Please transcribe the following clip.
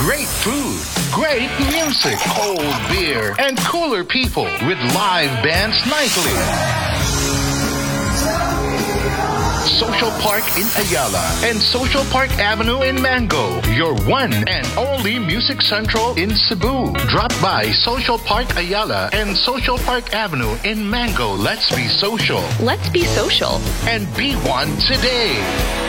Great food, great music, cold beer, and cooler people with live bands nightly. Social Park in Ayala and Social Park Avenue in Mango. Your one and only Music Central in Cebu. Drop by Social Park Ayala and Social Park Avenue in Mango. Let's be social. Let's be social. And be one today.